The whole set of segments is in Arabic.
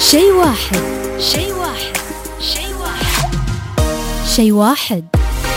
شيء واحد. شيء واحد. شيء واحد. شيء واحد.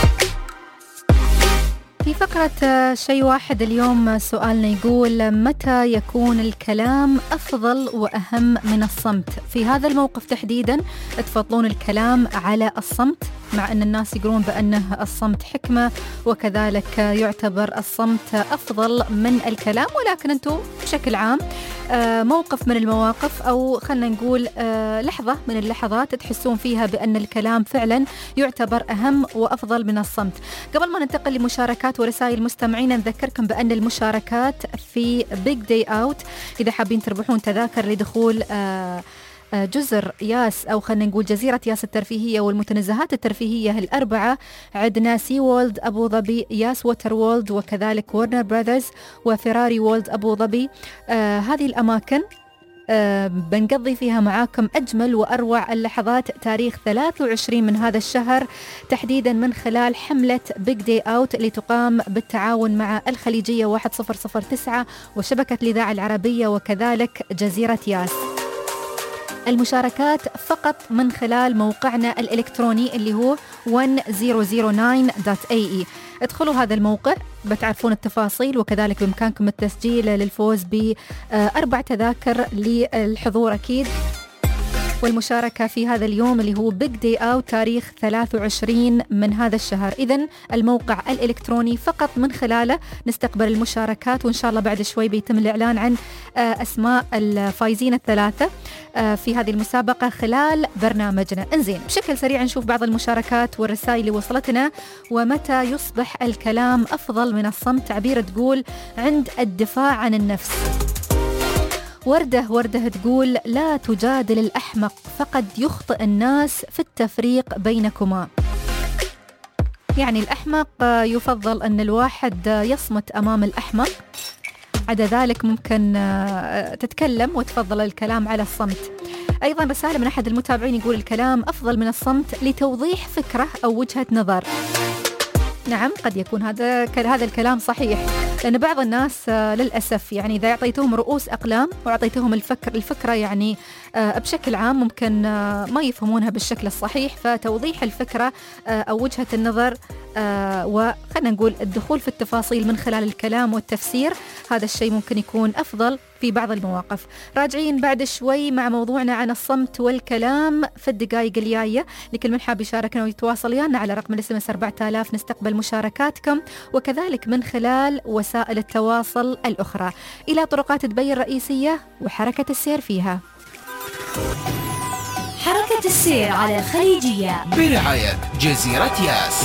في فقرة شيء واحد اليوم سؤالنا يقول: متى يكون الكلام أفضل وأهم من الصمت؟ في هذا الموقف تحديدا تفضلون الكلام على الصمت، مع أن الناس يقولون بأنه الصمت حكمة وكذلك يعتبر الصمت أفضل من الكلام، ولكن أنتم بشكل عام موقف من المواقف أو خلنا نقول لحظة من اللحظات تحسون فيها بأن الكلام فعلا يعتبر أهم وأفضل من الصمت. قبل ما ننتقل لمشاركات ورسائل مستمعين، نذكركم بأن المشاركات في بيج داي أوت، إذا حابين تربحون تذاكر لدخول جزر ياس أو خلنا نقول جزيرة ياس الترفيهية والمتنزهات الترفيهية الأربعة، عندنا سي وولد أبو ظبي، ياس ووتر وولد، وكذلك وورنر براذرز وفيراري وولد أبو ظبي. هذه الأماكن بنقضي فيها معاكم أجمل وأروع اللحظات تاريخ 23 من هذا الشهر تحديدا، من خلال حملة بيج داي أوت اللي تقام بالتعاون مع الخليجية 1009 وشبكة الإذاعة العربية وكذلك جزيرة ياس. المشاركات فقط من خلال موقعنا الإلكتروني اللي هو 1009.ae. ادخلوا هذا الموقع بتعرفون التفاصيل، وكذلك بإمكانكم التسجيل للفوز ب4 تذاكر للحضور أكيد والمشاركة في هذا اليوم اللي هو بيج داي أوت تاريخ 23 من هذا الشهر. إذن الموقع الإلكتروني فقط من خلاله نستقبل المشاركات، وإن شاء الله بعد شوي بيتم الإعلان عن أسماء الفائزين الثلاثة في هذه المسابقة خلال برنامجنا. انزين، بشكل سريع نشوف بعض المشاركات والرسائل اللي وصلتنا. ومتى يصبح الكلام أفضل من الصمت؟ تعبير تقول: عند الدفاع عن النفس. وردة تقول: لا تجادل الأحمق، فقد يخطئ الناس في التفريق بينكما. يعني الأحمق يفضل أن الواحد يصمت أمام الأحمق، عدا ذلك ممكن تتكلم وتفضل الكلام على الصمت. أيضا رسالة من أحد المتابعين يقول: الكلام أفضل من الصمت لتوضيح فكرة أو وجهة نظر. نعم، قد يكون هذا الكلام صحيح، لأن بعض الناس للأسف يعني إذا أعطيتهم رؤوس أقلام وأعطيتهم الفكرة يعني بشكل عام ممكن ما يفهمونها بالشكل الصحيح، فتوضيح الفكرة أو وجهة النظر وخلنا نقول الدخول في التفاصيل من خلال الكلام والتفسير، هذا الشيء ممكن يكون أفضل في بعض المواقف. راجعين بعد شوي مع موضوعنا عن الصمت والكلام في الدقائق الجاية. لكل من حاب يشاركنا ويتواصل ويانا على رقم الSMS 4000 نستقبل مشاركاتكم، وكذلك من خلال وسائل التواصل الأخرى إلى طرقات دبي الرئيسية وحركة السير فيها. حركة السير على الخليجية برعاية جزيرة ياس.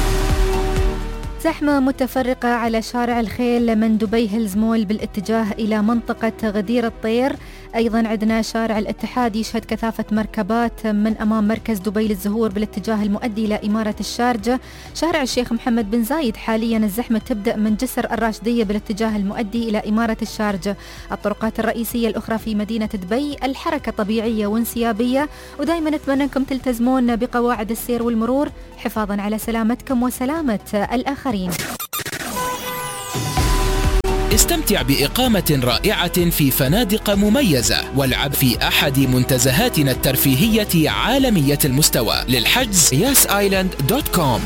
زحمة متفرقة على شارع الخيل من دبي هيلز مول بالاتجاه إلى منطقة غدير الطير. أيضا عندنا شارع الاتحاد يشهد كثافة مركبات من أمام مركز دبي للزهور بالاتجاه المؤدي إلى إمارة الشارجة. شارع الشيخ محمد بن زايد حاليا الزحمة تبدأ من جسر الراشدية بالاتجاه المؤدي إلى إمارة الشارجة. الطرقات الرئيسية الأخرى في مدينة دبي الحركة طبيعية وانسيابية، ودائما نتمنى أنكم تلتزمون بقواعد السير والمرور حفاظا على سلامتكم وسلامة الآخرين. استمتع بإقامة رائعة في فنادق مميزة، والعب في أحد منتزهاتنا الترفيهية عالمية المستوى. للحجز yasisland.com.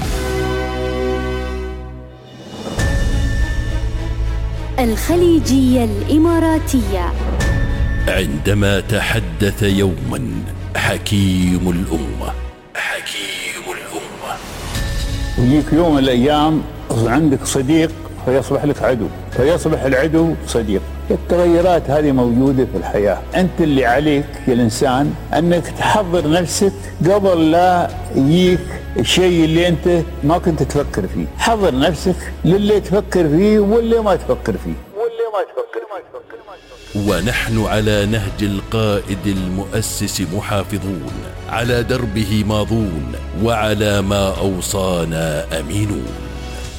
الخليجية الإماراتية. عندما تحدث يوما حكيم الأمة ويجيك يوم من الأيام عندك صديق فيصبح لك عدو، فيصبح العدو صديق. التغيرات هذه موجودة في الحياة. أنت اللي عليك يا الإنسان أنك تحضر نفسك قبل لا يجيك الشيء اللي أنت ما كنت تفكر فيه. حضر نفسك للي تفكر فيه واللي ما تفكر فيه. ونحن على نهج القائد المؤسس محافظون، على دربه ماضون، وعلى ما أوصانا أمينون.